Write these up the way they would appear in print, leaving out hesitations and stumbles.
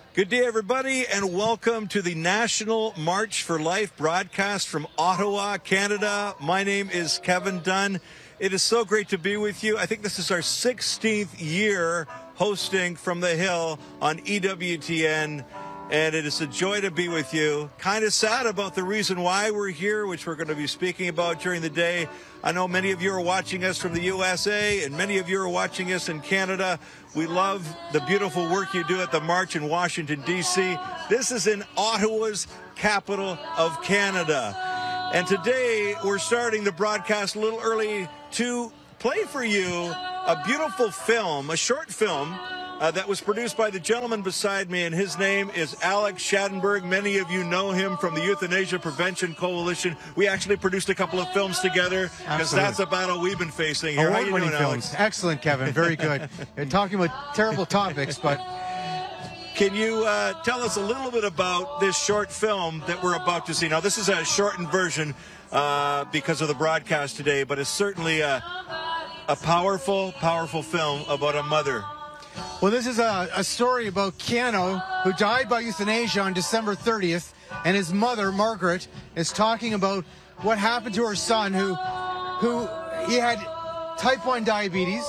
Good day, everybody, and welcome to the National March for Life broadcast from Ottawa, Canada. My name is Kevin Dunn. It is so great to be with you. I think this is our 16th year hosting From the Hill on EWTN, and it is a joy to be with you. Kind of sad about the reason why we're here, which we're going to be speaking about during the day. I know many of you are watching us from the USA, and many of you are watching us in Canada. We love the beautiful work you do at the March in Washington, D.C. This is in Ottawa's capital of Canada. And today we're starting the broadcast a little early to play for you a beautiful film, a short film, that was produced by the gentleman beside me, and his name is Alex Schadenberg. Many of you know him from the Euthanasia Prevention Coalition. We actually produced a couple of films together because that's a battle we've been facing here. How you doing, Alex? Excellent, Kevin. Very good. You're talking about terrible topics, but... Can you tell us a little bit about this short film that we're about to see? Now, this is a shortened version because of the broadcast today, but it's certainly a powerful, powerful film about a mother. Well, this is a story about Keanu, who died by euthanasia on December 30th, and his mother, Margaret, is talking about what happened to her son, who he had type 1 diabetes.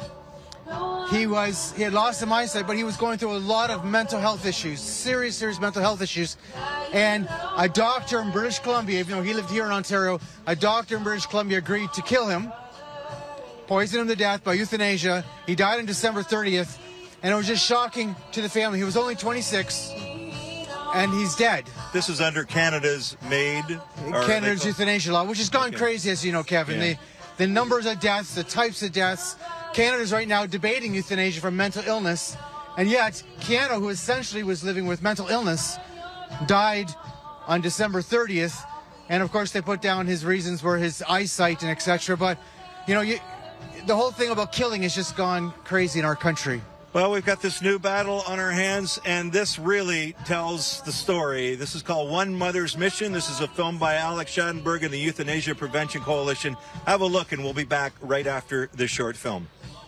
He had lost some eyesight, but he was going through a lot of mental health issues, serious mental health issues. And a doctor in British Columbia, even though he lived here in Ontario, a doctor in British Columbia agreed to kill him, poison him to death by euthanasia. He died on December 30th, and it was just shocking to the family. He was only 26, and he's dead. This is under Canada's Canada's euthanasia law, which has gone crazy, as you know, Kevin. Yeah. The numbers of deaths, the types of deaths. Canada's right now debating euthanasia for mental illness, and yet Keanu, who essentially was living with mental illness, died on December 30th, and of course they put down his reasons were his eyesight and etc. But you know, the whole thing about killing has just gone crazy in our country. Well, we've got this new battle on our hands, and this really tells the story. This is called One Mother's Mission. This is a film by Alex Schadenberg and the Euthanasia Prevention Coalition. Have a look, and we'll be back right after this short film.